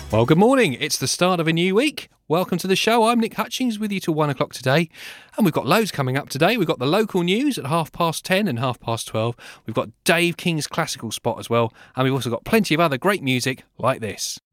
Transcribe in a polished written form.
Well, good morning. It's the start of a new week. Welcome to the show. I'm Nick Hutchings with you till 1 o'clock today. And we've got loads coming up today. We've got the local news at 10:30 and 12:30. We've got Dave King's classical spot as well. And we've also got plenty of other great music like this.